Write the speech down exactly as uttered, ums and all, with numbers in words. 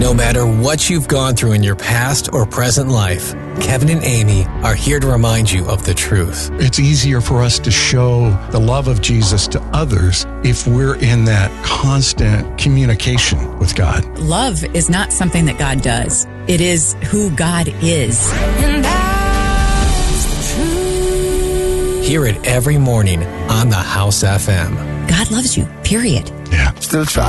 No matter what you've gone through in your past or present life, Kevin and Amy are here to remind you of the truth. It's easier for us to show the love of Jesus to others if we're in that constant communication with God. Love is not something that God does. It is who God is. And that's the truth. Hear it every morning on the House F M. God loves you, period. Yeah. Still try.